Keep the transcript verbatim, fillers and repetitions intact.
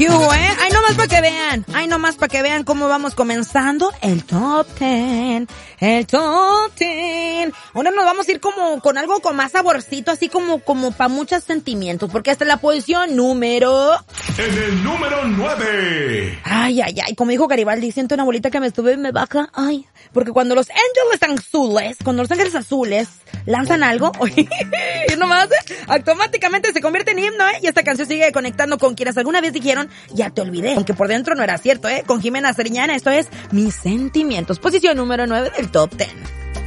¿Qué hubo, eh? Ay, nomás para que vean. Ay, nomás para que vean cómo vamos comenzando el Top Ten. El Top Ten. Ahora nos vamos a ir como con algo con más saborcito, así como, como para muchos sentimientos, porque hasta la posición número... En el número nueve. Ay, ay, ay, como dijo Garibaldi, siento una bolita que me sube y me baja. Ay, porque cuando los ángeles azules, cuando los ángeles azules lanzan algo, oye, nomás, automáticamente se convierte en himno, ¿eh? Y esta canción sigue conectando con quienes alguna vez dijeron, ya te olvidé, aunque por dentro no era cierto, ¿eh? Con Jimena Sariñana, esto es Mis Sentimientos, posición número nueve del Top Ten.